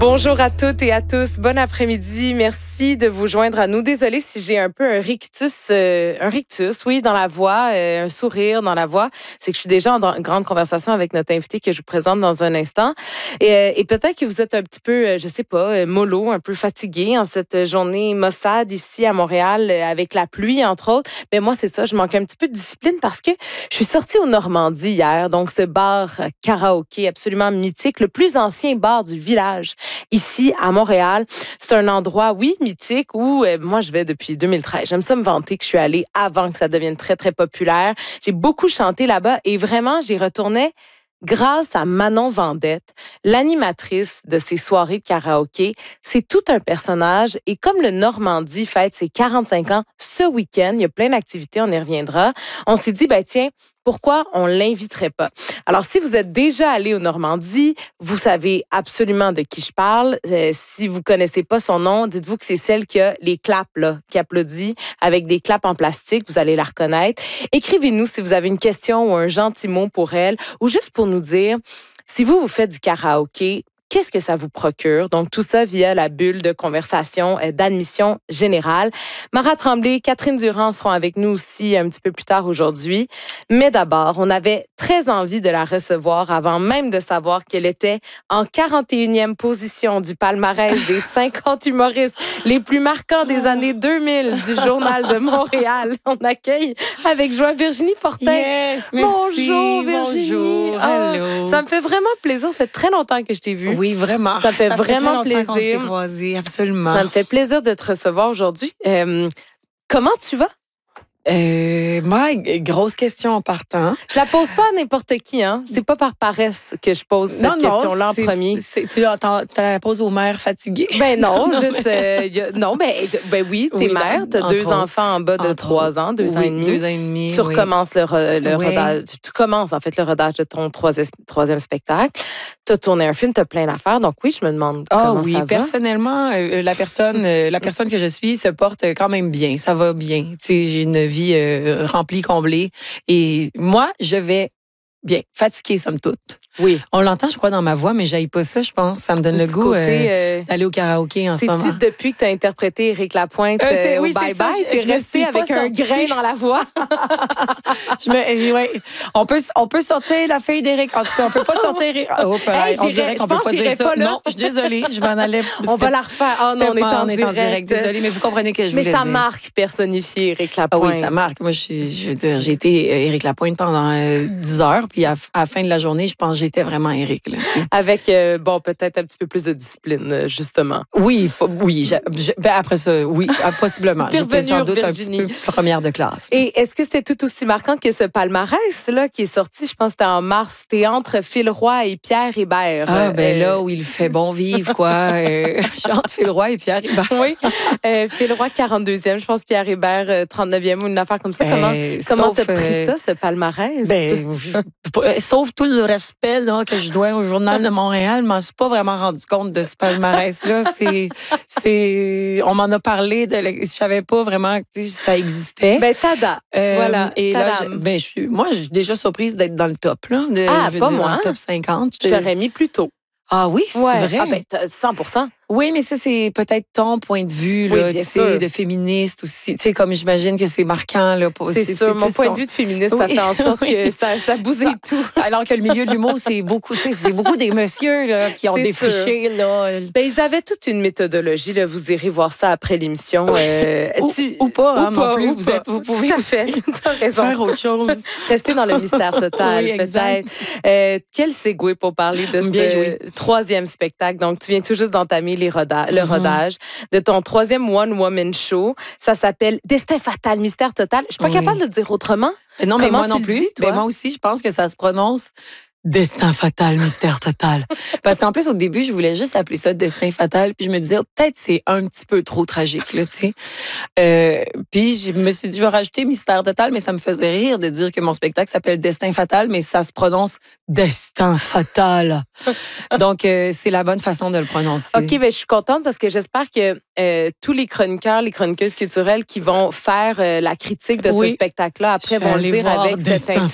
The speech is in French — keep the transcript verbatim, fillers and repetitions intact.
Bonjour à toutes et à tous. Bon après-midi. Merci de vous joindre à nous. Désolée si j'ai un peu un rictus, euh, un rictus, oui, dans la voix, euh, un sourire dans la voix. C'est que je suis déjà en grande conversation avec notre invité que je vous présente dans un instant. Et, euh, et peut-être que vous êtes un petit peu, euh, je sais pas, euh, mollo, un peu fatigué en cette journée maussade ici à Montréal euh, avec la pluie, entre autres. Mais moi, c'est ça, je manque un petit peu de discipline parce que je suis sortie au Normandie hier, donc ce bar karaoké absolument mythique, le plus ancien bar du village. Ici, à Montréal, c'est un endroit, oui, mythique, où euh, moi, je vais depuis deux mille treize. J'aime ça me vanter que je suis allée avant que ça devienne très, très populaire. J'ai beaucoup chanté là-bas et vraiment, j'y retournais grâce à Manon Vendette, l'animatrice de ces soirées de karaoké. C'est tout un personnage et comme le Normandie fête ses quarante-cinq ans ce week-end, il y a plein d'activités, on y reviendra. On s'est dit, ben tiens, pourquoi on l'inviterait pas? Alors, si vous êtes déjà allé au Normandie, vous savez absolument de qui je parle. Euh, si vous connaissez pas son nom, dites-vous que c'est celle qui a les claps, là, qui applaudit avec des claps en plastique. Vous allez la reconnaître. Écrivez-nous si vous avez une question ou un gentil mot pour elle ou juste pour nous dire si vous, vous faites du karaoké, qu'est-ce que ça vous procure? Donc, tout ça via la bulle de conversation d'admission générale. Mara Tremblay, Catherine Durand seront avec nous aussi un petit peu plus tard aujourd'hui. Mais d'abord, on avait très envie de la recevoir avant même de savoir qu'elle était en quarante et unième position du palmarès des cinquante humoristes les plus marquants des années deux mille du Journal de Montréal. On accueille avec joie Virginie Fortin. Yes, merci. Bonjour Virginie. Bonjour, hello. Oh, ça me fait vraiment plaisir. Ça fait très longtemps que je t'ai vue. Oui, vraiment. Ça fait ça vraiment fait très longtemps plaisir. qu'on s'est croisés, absolument. Ça me fait plaisir de te recevoir aujourd'hui. Euh, comment tu vas? Euh, moi, grosse question en partant. Je la pose pas à n'importe qui, hein. C'est pas par paresse que je pose cette non, question-là non, en premier. C'est, tu la, la poses aux mères fatiguées? Ben non, juste... Euh, y a, non, ben, ben oui, t'es oui, mère, t'as deux autres. enfants en bas de trois ans, deux oui, ans et demi. Deux ans et demi, Tu oui. recommences le, re, le oui. rodage. Tu commences, en fait, le rodage de ton troisième, troisième spectacle. T'as tourné un film, t'as plein d'affaires. Donc oui, je me demande oh, comment oui, ça va. Personnellement, euh, la personne euh, la personne que je suis se porte quand même bien. Ça va bien. Tu sais, j'ai une vie euh, remplie, comblée. Et moi, je vais bien. Fatiguée, somme toute. Oui. On l'entend, je crois, dans ma voix, mais j'aille pas ça, je pense. Ça me donne Un le petit goût côté, euh, euh, d'aller au karaoké en ce moment. C'est-tu depuis que tu as interprété Éric Lapointe Euh, c'est- euh, oui, au c'est Bye ça, Bye? je- T'es je me resté suis pas avec un sortie. grain dans la voix. Je me, eh, ouais. on, peut, on peut sortir la fille d'Éric. En tout cas, on peut pas sortir Éric. Oh, Hey, on j'irais- dirait je qu'on peut pense pas que dire j'irais ça. pas là. Non, je suis désolée, je m'en allais. On va la refaire. Oh non, on est en, on est en direct. direct. Désolée, mais vous comprenez que je Mais voulais sa dire. marque personnifiée, Éric Ah Lapointe. oui, ça marque. Moi, je, suis- je veux dire, j'ai été euh, Éric Lapointe pendant euh, dix heures, puis à, à la fin de la journée, je pense que j'étais vraiment Éric. Là, tu sais. Avec, euh, bon, peut-être un petit peu plus de discipline, euh, justement. Oui, pas- oui. je- je- ben après ça, oui, ah, possiblement. T'es J'étais sans revenue, doute Virginie. un petit peu première de classe. Et est-ce que c'était tout aussi marquant que ce palmarès-là qui est sorti, je pense que c'était en mars, c'était entre Phil Roy et Pierre Hébert. Ah, ben Euh, là où il fait bon vivre, quoi. euh, je suis entre Phil Roy et Pierre Hébert. Oui. Euh, Phil Roy, quarante-deuxième, je pense Pierre Hébert, euh, trente-neuvième ou une affaire comme ça. Comment Euh, comment sauf, t'as pris euh, ça, ce palmarès? Ben, je- p- sauf tout le respect là, que je dois au Journal de Montréal, je m'en suis pas vraiment rendu compte de ce palmarès-là. C'est, c'est, on m'en a parlé, de, le- je savais pas vraiment que tu sais, ça existait. Ben, tada. Euh, voilà. Et là, tadam. je, ben, je suis, moi, je suis déjà surprise d'être dans le top, là. De, Ah, je veux pas dire, moi. dans le top cinquante. Je t'aurais mis plus tôt. Ah oui, c'est Ouais. vrai. Ah, ben, t'as cent pour cent. Oui, mais ça, c'est peut-être ton point de vue, Oui, là, bien tu sais, sûr. de féministe aussi. Tu sais, comme j'imagine que c'est marquant, là. Pour, C'est sûr. Mon plus point ton- de vue de féministe, ça Oui. fait en sorte Oui. que ça, ça bousille Ça- tout. Alors que le milieu de l'humour, c'est beaucoup, tu sais, c'est beaucoup des messieurs, là, qui ont C'est défriché, là. Ben, ils avaient toute une méthodologie. Là. Vous irez voir ça après l'émission. Euh, Ou, tu- ou pas, hein, ou pas, non plus. ou Vous, pas. êtes, vous pouvez Tout à aussi fait. T'as raison. faire autre chose. Rester dans le mystère total, Oui, exact. peut-être. Euh, quel segue pour parler de Bien ce joué. troisième spectacle. Donc, tu viens tout juste d'entamer les roda- le Mhm. rodage de ton troisième one-woman show. Ça s'appelle Destin fatal, mystère total. Je suis pas Oui. capable de le dire autrement. Ben non, mais Comment moi tu non le plus. dis, toi? Ben moi aussi, je pense que ça se prononce Destin fatal, mystère total. Parce qu'en plus, au début, je voulais juste appeler ça Destin fatal. Puis je me disais, oh, peut-être c'est un petit peu trop tragique, là, tu sais. Euh, puis je me suis dit, je vais rajouter mystère total, mais ça me faisait rire de dire que mon spectacle s'appelle Destin fatal, mais ça se prononce Destin fatal. Donc, euh, c'est la bonne façon de le prononcer. OK, ben, je suis contente parce que j'espère que euh, tous les chroniqueurs, les chroniqueuses culturelles qui vont faire euh, la critique de Oui. ce spectacle-là, après, Je vais vont le aller dire voir avec cette Destin intention.